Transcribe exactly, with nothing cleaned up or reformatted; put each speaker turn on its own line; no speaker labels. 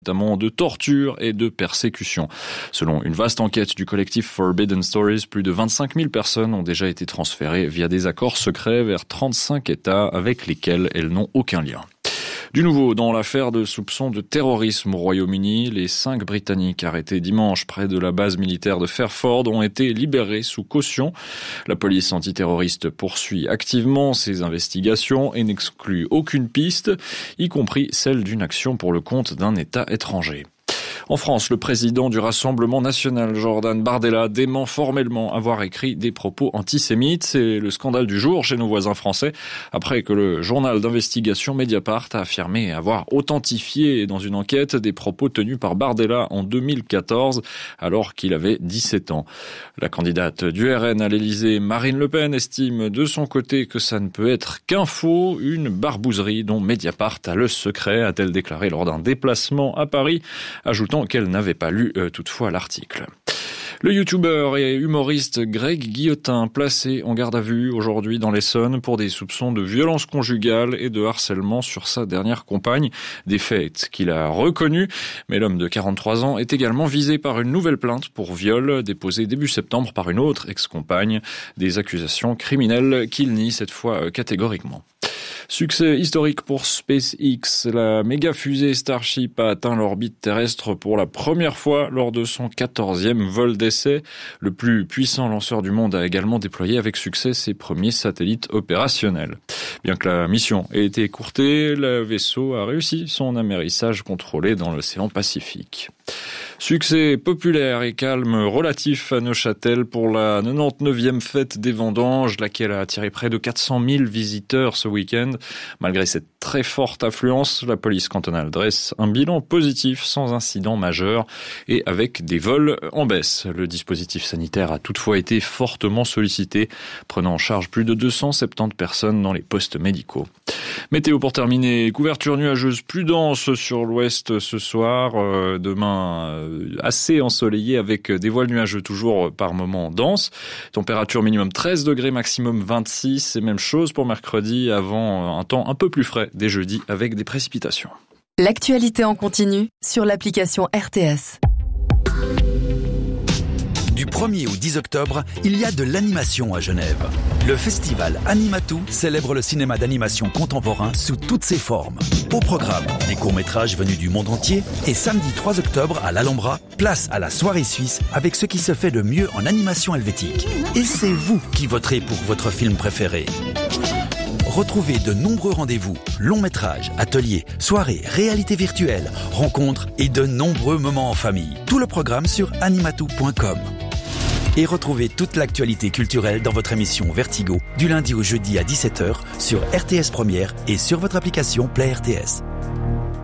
notamment de torture et de persécution. Selon une vaste enquête du collectif Forbidden Stories, plus de vingt-cinq mille personnes ont déjà été transférées via des accords secrets vers trente-cinq États avec lesquels elles n'ont aucun lien. Du nouveau, dans l'affaire de soupçons de terrorisme au Royaume-Uni, les cinq Britanniques arrêtés dimanche près de la base militaire de Fairford ont été libérés sous caution. La police antiterroriste poursuit activement ses investigations et n'exclut aucune piste, y compris celle d'une action pour le compte d'un État étranger. En France, le président du Rassemblement national, Jordan Bardella, dément formellement avoir écrit des propos antisémites. C'est le scandale du jour chez nos voisins français, après que le journal d'investigation Mediapart a affirmé avoir authentifié dans une enquête des propos tenus par Bardella en deux mille quatorze, alors qu'il avait dix-sept ans. La candidate du R N à l'Élysée, Marine Le Pen, estime de son côté que ça ne peut être qu'un faux, une barbouzerie dont Mediapart a le secret, a-t-elle déclaré lors d'un déplacement à Paris, ajoutant qu'elle n'avait pas lu euh, toutefois l'article. Le youtubeur et humoriste Greg Guillotin, placé en garde à vue aujourd'hui dans l'Essonne pour des soupçons de violence conjugale et de harcèlement sur sa dernière compagne, des faits qu'il a reconnus. Mais l'homme de quarante-trois ans est également visé par une nouvelle plainte pour viol déposée début septembre par une autre ex-compagne. Des accusations criminelles qu'il nie cette fois catégoriquement. Succès historique pour SpaceX. La méga fusée Starship a atteint l'orbite terrestre pour la première fois lors de son quatorzième vol d'essai. Le plus puissant lanceur du monde a également déployé avec succès ses premiers satellites opérationnels. Bien que la mission ait été écourtée, le vaisseau a réussi son amérissage contrôlé dans l'océan Pacifique. Succès populaire et calme relatif à Neuchâtel pour la quatre-vingt-dix-neuvième fête des vendanges, laquelle a attiré près de quatre cent mille visiteurs ce week-end. Malgré cette très forte affluence, la police cantonale dresse un bilan positif sans incident majeur et avec des vols en baisse. Le dispositif sanitaire a toutefois été fortement sollicité, prenant en charge plus de deux cent soixante-dix personnes dans les postes médicaux. Météo pour terminer, couverture nuageuse plus dense sur l'ouest ce soir, euh, demain euh, assez ensoleillé avec des voiles nuageux toujours par moments denses. Température minimum treize degrés, maximum vingt-six, et même chose pour mercredi avant un temps un peu plus frais dès jeudi avec des précipitations.
L'actualité en continu sur l'application R T S.
Du premier au dix octobre, il y a de l'animation à Genève. Le festival Animatou célèbre le cinéma d'animation contemporain sous toutes ses formes. Au programme, des courts-métrages venus du monde entier et samedi trois octobre à l'Alhambra, place à la soirée suisse avec ce qui se fait de mieux en animation helvétique. Et c'est vous qui voterez pour votre film préféré. Retrouvez de nombreux rendez-vous, longs métrages, ateliers, soirées, réalité virtuelle, rencontres et de nombreux moments en famille. Tout le programme sur animatou point com. Et retrouvez toute l'actualité culturelle dans votre émission Vertigo, du lundi au jeudi à dix-sept heures sur R T S Première et sur votre application Play R T S.